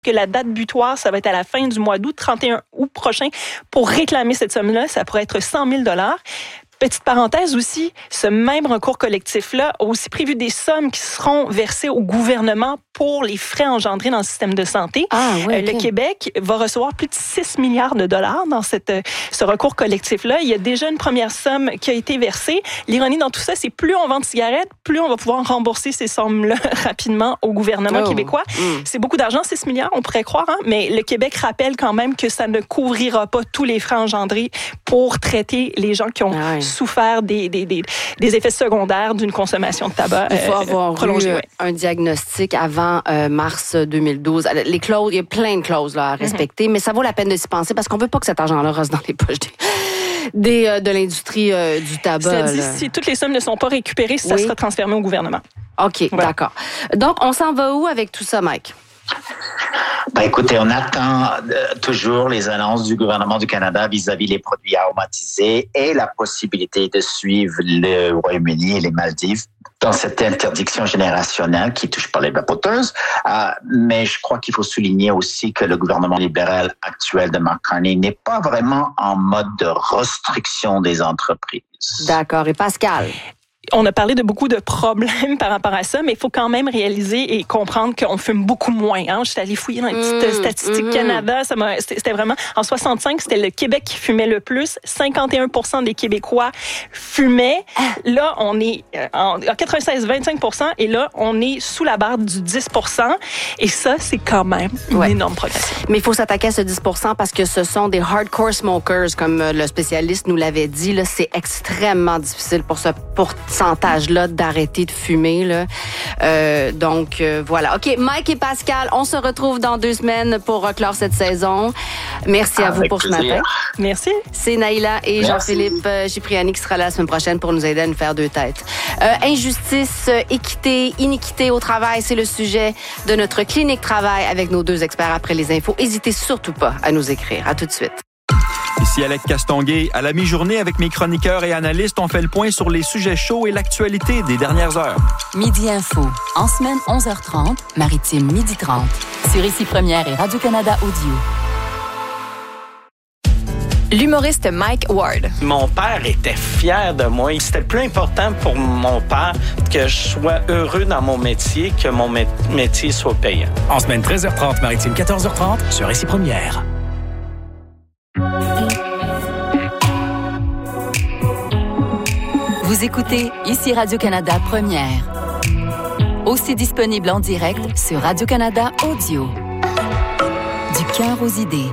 que la date butoir, ça va être à la fin du mois d'août, 31 août prochain, pour réclamer cette somme-là. Ça pourrait être 100 000 $. Petite parenthèse aussi, ce même recours collectif-là a aussi prévu des sommes qui seront versées au gouvernement pour les frais engendrés dans le système de santé. Le Québec va recevoir plus de 6 milliards de dollars dans ce recours collectif-là. Il y a déjà une première somme qui a été versée. L'ironie dans tout ça, c'est plus on vend de cigarettes, plus on va pouvoir rembourser ces sommes-là rapidement au gouvernement québécois. C'est beaucoup d'argent, 6 milliards, on pourrait croire, hein? Mais le Québec rappelle quand même que ça ne couvrira pas tous les frais engendrés pour traiter les gens qui ont souffert des effets secondaires d'une consommation de tabac Il faut avoir prolongée. un diagnostic avant mars 2012. Les clauses, il y a plein de clauses là, à respecter, mais ça vaut la peine de s'y penser parce qu'on veut pas que cet argent-là reste dans les poches de l'industrie du tabac. Ça dit, si toutes les sommes ne sont pas récupérées, ça sera transféré au gouvernement. OK, d'accord. Donc, on s'en va où avec tout ça, Mike? Écoutez, on attend toujours les annonces du gouvernement du Canada vis-à-vis les produits aromatisés et la possibilité de suivre le Royaume-Uni et les Maldives dans cette interdiction générationnelle qui touche pas les vapoteuses. Mais je crois qu'il faut souligner aussi que le gouvernement libéral actuel de Mark Carney n'est pas vraiment en mode de restriction des entreprises. D'accord. Et Pascal? On a parlé de beaucoup de problèmes par rapport à ça, mais il faut quand même réaliser et comprendre qu'on fume beaucoup moins. Hein? J'étais allée fouiller dans les petites statistiques Canada. C'était vraiment... En 65, c'était le Québec qui fumait le plus. 51% des Québécois fumaient. Là, on est en 96-25%. Et là, on est sous la barre du 10%. Et ça, c'est quand même une énorme progression. Mais il faut s'attaquer à ce 10% parce que ce sont des hardcore smokers, comme le spécialiste nous l'avait dit. Là, c'est extrêmement difficile pour ce pourcentage-là d'arrêter de fumer. Là. Donc, voilà. OK, Mike et Pascal, on se retrouve dans 2 semaines pour clore cette saison. Merci à vous pour plaisir. ce matin. Merci. C'est Naïla et Jean-Philippe Cipriani qui sera là la semaine prochaine pour nous aider à nous faire 2 têtes. Injustice, équité, iniquité au travail, c'est le sujet de notre clinique travail avec nos 2 experts après les infos. N'hésitez surtout pas à nous écrire. À tout de suite. Ici Alec Castonguay. À la mi-journée, avec mes chroniqueurs et analystes, on fait le point sur les sujets chauds et l'actualité des dernières heures. Midi Info. En semaine, 11h30, Maritime, 12h30. Sur Ici Première et Radio-Canada Audio. L'humoriste Mike Ward. Mon père était fier de moi. C'était plus important pour mon père que je sois heureux dans mon métier que mon métier soit payant. En semaine, 13h30, Maritime, 14h30, sur Ici Première. Vous écoutez Ici Radio-Canada Première. Aussi disponible en direct sur Radio-Canada Audio. Du cœur aux idées.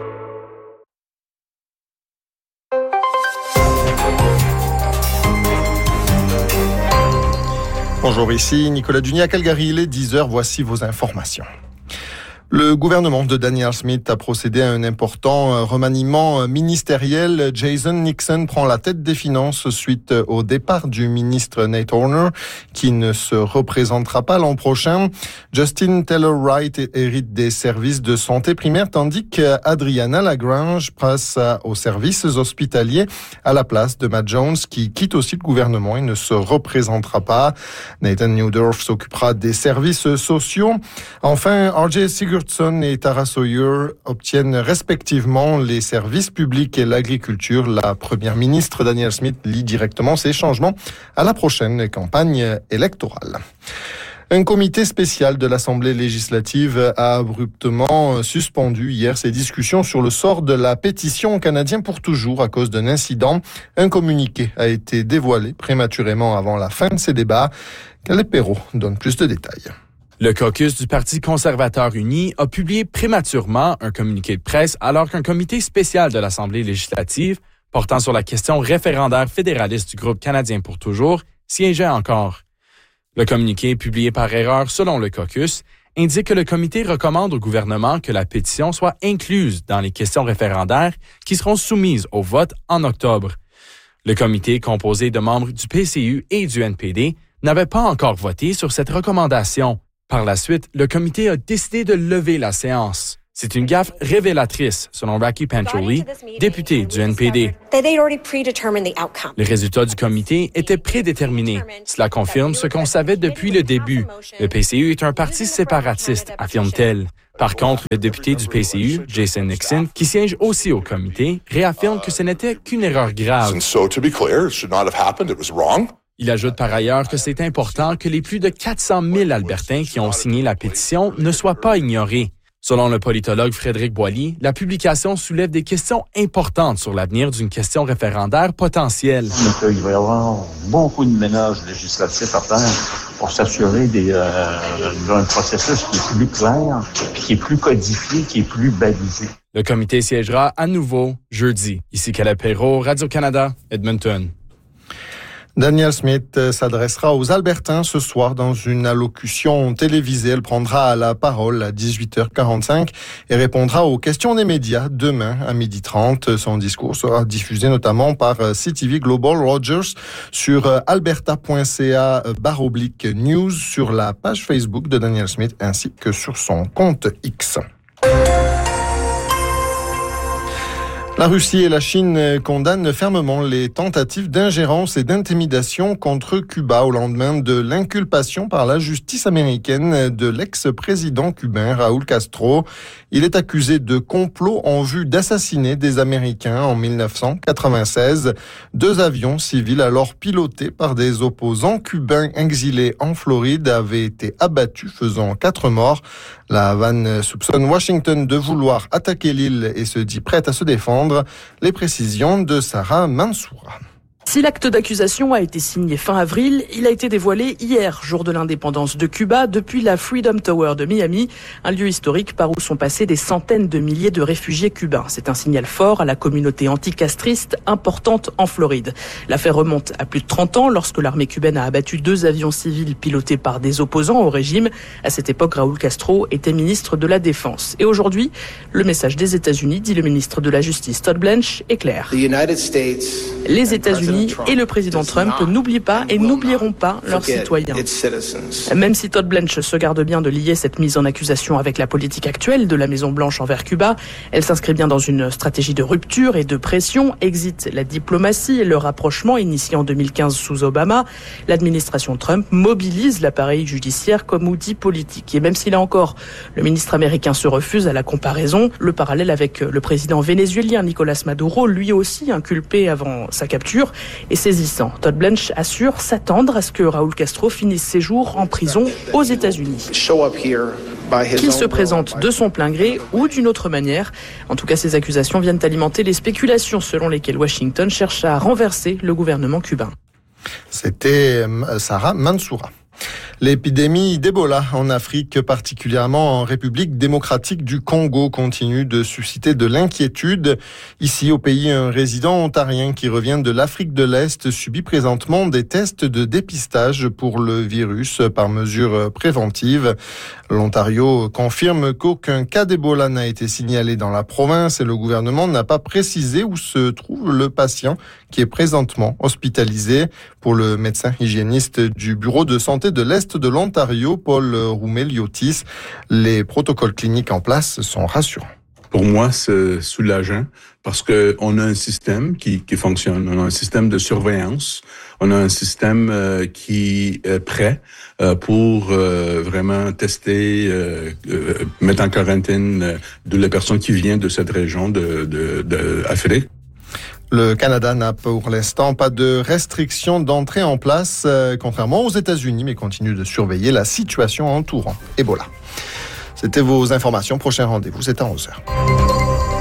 Bonjour, ici Nicolas Duny à Calgary. Il est 10h, voici vos informations. Le gouvernement de Danielle Smith a procédé à un important remaniement ministériel. Jason Nixon prend la tête des finances suite au départ du ministre Nate Horner, qui ne se représentera pas l'an prochain. Justin Taylor-Wright hérite des services de santé primaire, tandis qu'Adriana Lagrange passe aux services hospitaliers à la place de Matt Jones, qui quitte aussi le gouvernement et ne se représentera pas. Nathan Newdorf s'occupera des services sociaux. Enfin, R.J. Sigurdsson et Tara Sawyer obtiennent respectivement les services publics et l'agriculture. La première ministre Danielle Smith lie directement ces changements à la prochaine campagne électorale. Un comité spécial de l'Assemblée législative a abruptement suspendu hier ses discussions sur le sort de la pétition Canadiens pour toujours à cause d'un incident. Un communiqué a été dévoilé prématurément avant la fin de ces débats. Caleb Perrault donne plus de détails. Le caucus du Parti conservateur uni a publié prématurément un communiqué de presse alors qu'un comité spécial de l'Assemblée législative portant sur la question référendaire fédéraliste du groupe Canadiens pour toujours siégeait encore. Le communiqué, publié par erreur selon le caucus, indique que le comité recommande au gouvernement que la pétition soit incluse dans les questions référendaires qui seront soumises au vote en octobre. Le comité, composé de membres du PCU et du NPD, n'avait pas encore voté sur cette recommandation. Par la suite, le comité a décidé de lever la séance. C'est une gaffe révélatrice, selon Raki Pancholi, député du NPD. Les résultats du comité étaient prédéterminés. Cela confirme ce qu'on savait depuis le début. Le PCU est un parti séparatiste, affirme-t-elle. Par contre, le député du PCU, Jason Nixon, qui siège aussi au comité, réaffirme que ce n'était qu'une erreur grave. Il ajoute par ailleurs que c'est important que les plus de 400 000 Albertains qui ont signé la pétition ne soient pas ignorés. Selon le politologue Frédéric Boilly, la publication soulève des questions importantes sur l'avenir d'une question référendaire potentielle. Il va y avoir beaucoup de ménages législatifs à faire pour s'assurer d'un processus qui est plus clair, qui est plus codifié, qui est plus balisé. Le comité siégera à nouveau jeudi. Ici Caleb Perrault, Radio-Canada, Edmonton. Danielle Smith s'adressera aux Albertains ce soir dans une allocution télévisée. Elle prendra la parole à 18h45 et répondra aux questions des médias demain à 12h30. Son discours sera diffusé notamment par CTV Global Rogers sur alberta.ca/news sur la page Facebook de Danielle Smith ainsi que sur son compte X. La Russie et la Chine condamnent fermement les tentatives d'ingérence et d'intimidation contre Cuba au lendemain de l'inculpation par la justice américaine de l'ex-président cubain Raúl Castro. Il est accusé de complot en vue d'assassiner des Américains en 1996. 2 avions civils alors pilotés par des opposants cubains exilés en Floride avaient été abattus, faisant 4 morts. La Havane soupçonne Washington de vouloir attaquer l'île et se dit prête à se défendre. Les précisions de Sarah Mansoura. Si l'acte d'accusation a été signé fin avril, il a été dévoilé hier, jour de l'indépendance de Cuba, depuis la Freedom Tower de Miami, un lieu historique par où sont passés des centaines de milliers de réfugiés cubains. C'est un signal fort à la communauté anticastriste importante en Floride. L'affaire remonte à plus de 30 ans lorsque l'armée cubaine a abattu 2 avions civils pilotés par des opposants au régime. À cette époque, Raúl Castro était ministre de la Défense. Et aujourd'hui, le message des États-Unis, dit le ministre de la Justice Todd Blanche, est clair. Les États-Unis et le président Trump n'oublient pas et n'oublieront pas leurs citoyens. Même si Todd Blanche se garde bien de lier cette mise en accusation avec la politique actuelle de la Maison-Blanche envers Cuba, elle s'inscrit bien dans une stratégie de rupture et de pression. Exit la diplomatie et le rapprochement initié en 2015 sous Obama. L'administration Trump mobilise l'appareil judiciaire comme outil politique. Et même si là encore, le ministre américain se refuse à la comparaison, le parallèle avec le président vénézuélien Nicolás Maduro, lui aussi inculpé avant sa capture, est saisissant. Todd Blanche assure s'attendre à ce que Raúl Castro finisse ses jours en prison aux États-Unis. Qu'il se présente de son plein gré ou d'une autre manière. En tout cas, ces accusations viennent alimenter les spéculations selon lesquelles Washington cherche à renverser le gouvernement cubain. C'était Sarah Mansoura. L'épidémie d'Ebola en Afrique, particulièrement en République démocratique du Congo, continue de susciter de l'inquiétude. Ici, au pays, un résident ontarien qui revient de l'Afrique de l'Est subit présentement des tests de dépistage pour le virus par mesure préventive. L'Ontario confirme qu'aucun cas d'Ebola n'a été signalé dans la province et le gouvernement n'a pas précisé où se trouve le patient qui est présentement hospitalisé. Pour le médecin hygiéniste du bureau de santé de l'Est de l'Ontario, Paul Roumeliotis, les protocoles cliniques en place sont rassurants. Pour moi, c'est soulageant parce qu'on a un système qui fonctionne. On a un système de surveillance. On a un système qui est prêt pour vraiment tester, mettre en quarantaine de les personnes qui viennent de cette région d'Afrique. Le Canada n'a pour l'instant pas de restrictions d'entrée en place, contrairement aux États-Unis, mais continue de surveiller la situation entourant Ebola. C'était vos informations. Prochain rendez-vous, c'est à 11h.